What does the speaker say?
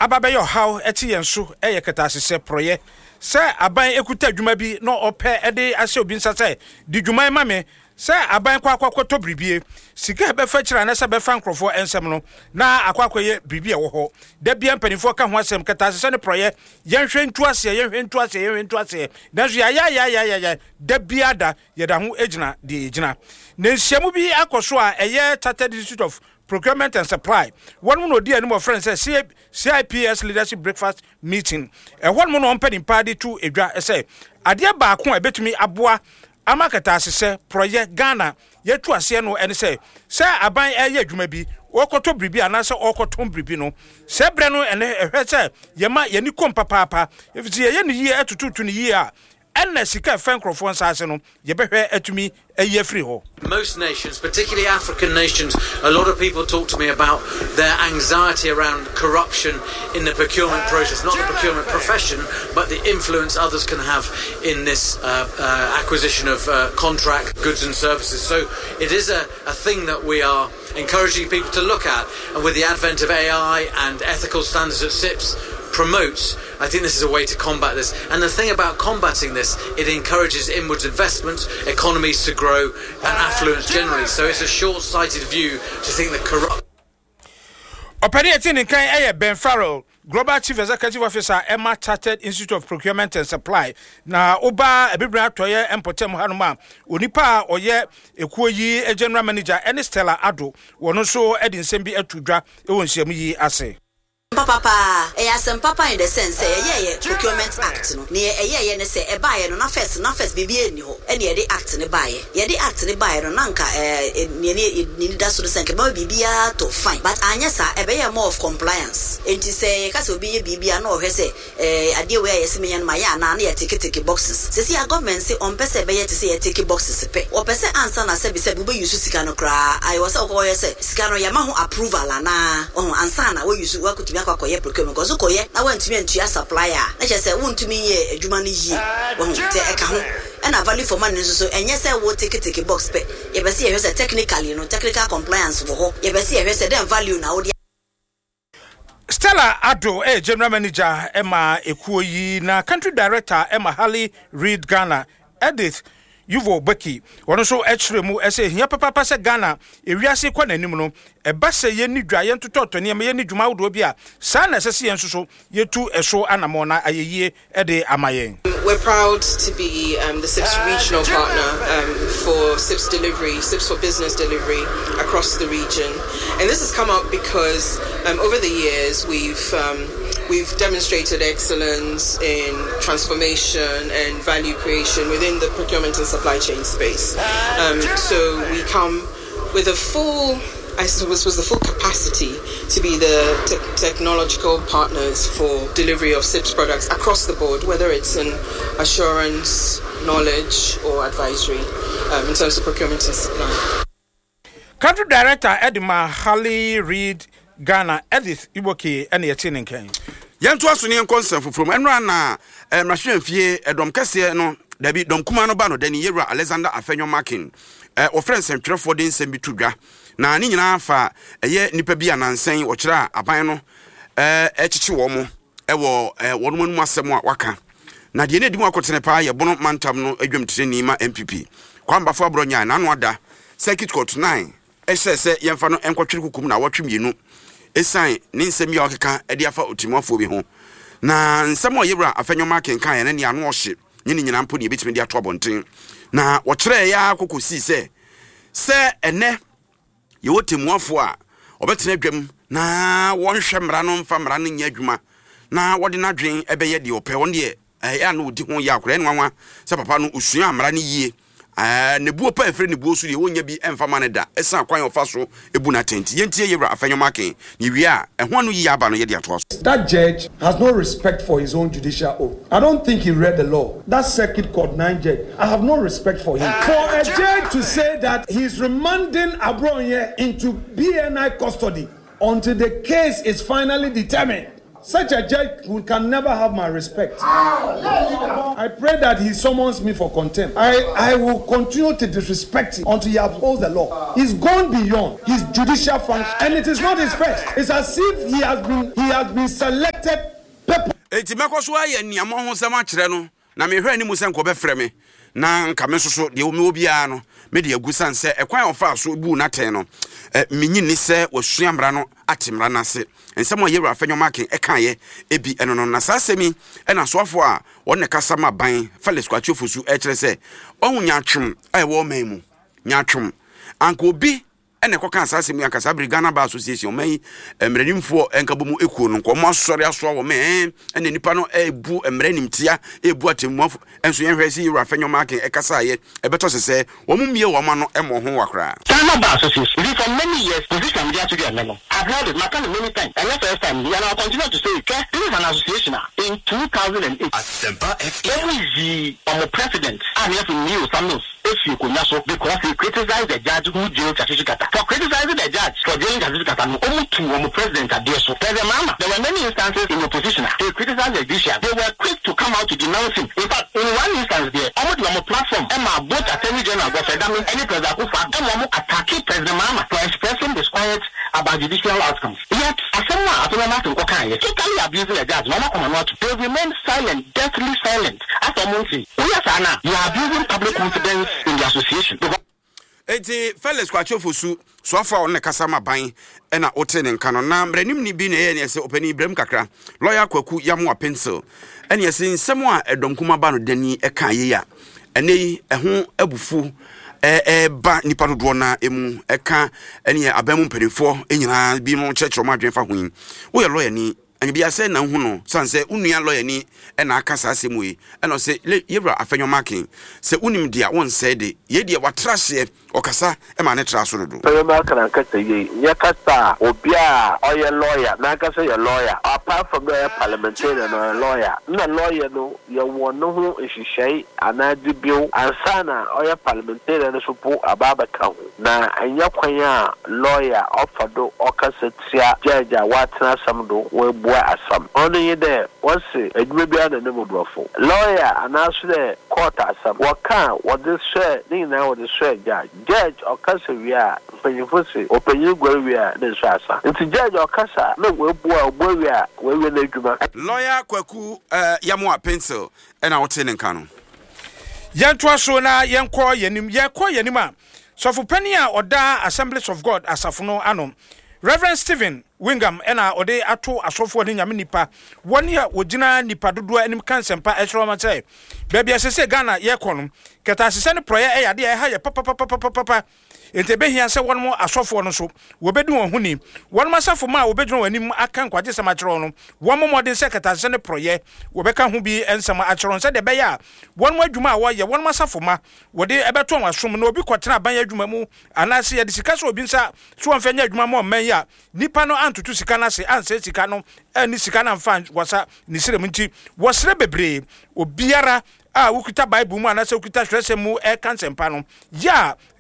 ababeyo how eti yenso ketase proye se aban ekuta dwuma bi no ope ede ase obi nsa se di dwuma ma me se aban kwakwakoto bribie sika be fa kira na se be fa nkrofo ensem no na akwakoye bribie wo ho da bia mpanifo ka ho asem ketase se ne proye yenhwe ntuase na so ya da bia da ye da ho egina de egina na nhyiamu bi akoso a eye Chartered Institute of Procurement and Supply. One no dear no friends say CIPS leadership breakfast meeting. One mono on penny party to a say. Adia ba ko ebetumi aboa amakata se project Ghana yetu ase no ene say aban eye adwuma bi okoto bribi anase okoto bribi no se bre no ene ehwe say yema yeni kom papa if ye ni ye atututu ni ye a ene sika fenkrofo nsase no ye behwe atumi eye free ho. Most nations, particularly African nations, a lot of people talk to me about their anxiety around corruption in the procurement process, not the procurement profession, but the influence others can have in this acquisition of contract goods and services. So it is a thing that we are encouraging people to look at, and with the advent of AI and ethical standards that SIPS promotes, I think this is a way to combat this. And the thing about combating this, it encourages inwards investment, economies to grow, and affluence generally. So it's a short-sighted view to think that corruption. Operating in Ben Farrell, Global Chief Executive Officer, Emma Chartered Institute of Procurement and Supply. Na Oba Ebibra Toye Empotem Hanuma, Unipa Oye Ekuoyi, a General Manager, and Stella Ado, one so Edin Sembi Etudra, Ewonsiamu Ase. Papa, papa in the sense, procurement act no. Near ne say a buyer no first baby any ho. Any the act ne buyer. Ye the act ne buyer no nanka ni da so senke ba bibia to fine. But anya sa e be more of compliance. Enti say ka so be bibia no hwe say ade we yes me yan ma ya na na take boxes. Say see government say on pese be ye to say take boxes pe. O pese answer na say be say we use sika no kra. I was say sika no ya ma ho approval na. Answer na we use work to akoye procurement because okoye na wantumi antua supplier na che say wontumi ye adwuma no yi wo te eka ho na value for money so enye say wo take box pe ye be say ye say technically technical compliance wo ho ye be say ye say dem value na wo Stella Ado, General Manager Emma Ekuoyi na Country Director Emma Halley Reid Ghana Edith Yuvo Beki wono so mu ese hia papa se Ghana ewiase kwa nanim no eba se ye ni dwa ye ntototo ne ye ni dwuma wodo bia sa na sese ye nsoso yetu eso anamo na ayeye ede amayen. We're proud to be the SIPS regional partner for SIPS delivery, SIPS for business delivery across the region. And this has come up because over the years we've demonstrated excellence in transformation and value creation within the procurement and supply chain space. So we come with a full, I suppose, was the full capacity to be the technological partners for delivery of SIPS products across the board, whether it's in assurance, knowledge, or advisory in terms of procurement and supply. Country Director Edma Halley Reid Ghana Edith Iboki and Yatin Ken. Yanto asuni enkonsen from enra na mrahwe mfie edom kese no dabi dom kuma no ba no dani yewra Alexander Afenyo Markin o friends entwerefo de nsem bitudwa na ni nyina fa eye nipa bi anansen o kira aban no echichi wo mo ewo wono mu asem a waka na de ne di mu akotene pa ye bono mantam no adwamtire ni ma MPP kwamba fo abronya na no ada circuit court 9 ese yemfa no enkotwere kukum na watwemienu esan ni nsem ya okeka ede afa otimofo bi ho na nsem o yewra Afenyo Markin kan ne anu ohye nyini nyina mpo ne betime de ato abonten na wo kire ya akokosi se ene ye wotimuafo a obetene dwam na wonhwe mra no mfa mra no nya adwuma na wode na dwen ebeye de opɛ won de ya no di ho ya akora nwanwa se papa no osua mra no yie ne buo pa efre ne buo su de wonya bi emfa ma ne da esa kwan ofa so ebu na tenti yentie yewra Afenyo Markin ni wi a ehwo no yi aba no ye de ato. That judge has no respect for his own judicial oath. I don't think he read the law. That circuit court 9 judge, I have no respect for him. For a judge to say that he's remanding Abronye into BNI custody until the case is finally determined, Such a judge can never have my respect. I pray that he summons me for contempt. I will continue to disrespect him until he upholds the law. He's gone beyond his judicial function, and it is not his first. It's as if he has been selected. Eti mekoso aye niamo ho sema kire no na me hwe ni mu senko be frɛ me na nka me soso de omi obia no me de agusan se ekwan ofa so bu na ten no minyi ni se wasua mra no atimra na se ensem oyewura afenyo marking eka ye ebi eno no na sasemi ena soafo a wonne kasa ma ban Felix Kwachofosu e kire se ohunya twem ai wo man mu nya twem anka obi ene koka asasemi akasa Ghana Bar Association mai emrenimfo enkabomu ekuo no nko mo asori aso wo me ene nipa no ebu emrenimtia ebu atemmua enso yen hwesi yura afenyo marking ekasa ye ebeto sese wo mu mie wo ma no emo ho wakra Ghana Bar Association for many years position media to get memo I've heard it many times and the first time and I'll continue to say this is an association in 2008 Asempa FM the president and if new Samuels if you could not so because he criticized the judge who jailed Chachikata for criticizing the judge for jailing Chachikata only to president Adeso. There were many instances in opposition. They criticized the judiciary. They were quick to come out to denounce him. In fact, in one instance there, almost on a platform, Emma both Attorney General Gofedami any president who found Emma attacking President Mahama for expressing disquiet about judicial outcomes. Yet, as someone totally abusing the judge, they remain silent, deathly silent. After Monty, you are abusing public confidence in the association. Eti Felix Kwachofosu soafa on kasa ma ban ena otene nka no na mranim ni bi na ye ne se opani Ibrahim kakra lawyer Kwaku Yamoa pencil ene se nsem a edomkuma ba no dani eka ye ya ene eho abufu ba nipa dodo na emu eka ene abamu mpanifo enyina bi no chechro ma dwenfa hoyin wo ye lawyer ni anibia se na hu no sanse unua lawyer ni ena akasa asemu yi ena se yewra afenyo marking se unim dia won se de ye dia watrahye okasa ema ne tra so dodo afenyo marking akasa ye kasa obia oye lawyer na akasa ye lawyer apart from the parliamentarian no lawyer na lawyer no ye won no ho ehihye anadi bio ansana oye parliamentarian so po ababa ka ho na anya kwan a lawyer ofado okasa tia judge watna samdo we asam only there was a gribia and nemodrofo lawyer and also the court asam what can what this share now with the share judge or casa we are when you foresee open you go we are this asa it's judge or casa no we are where we lawyer Kwaku Yamoa pencil and our ten kano yantoa so na yenko yanima so for penny oda Assemblies of God asafuno anom Reverend Stephen Wingham ena ode ato asofo ne nyame nipa woni a wogina nipa dodo anim kansempa esro ma say bebia sese Ghana ye kono keta sese ne proye yade ha ye papa ente behia se won mo asofo no so wobedu won huni won masafo ma wobedwon wanim aka nkwaje sema kire no won mo modin se keta sese ne proye wobeka ho bi ensema akire se de be ya won mo adwuma a wo ye won masafo ma wode ebeto won asom na obi kwotena ban adwuma mu anase ye de sika so obi nsa so won fanya adwuma mo man ya nipa no antutu sika na se anse sika no ani sika na mfa wasa ni sirem nti wosre bebre obiara a wukuta Bible mu anase wukuta hwese mu e kansempa no ya